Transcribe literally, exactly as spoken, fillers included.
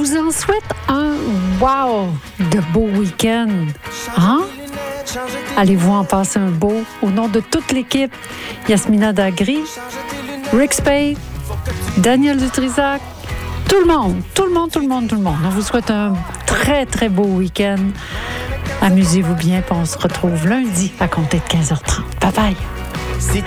vous en souhaite un wow de beau week-end. Hein? Allez-vous en passer un beau au nom de toute l'équipe. Yasmina Dagri, Rick Spade, Daniel Dutrisac, tout le monde, tout le monde, tout le monde, tout le monde. On vous souhaite un très, très beau week-end. Amusez-vous bien, puis on se retrouve lundi à compter de quinze heures trente. Bye bye! Si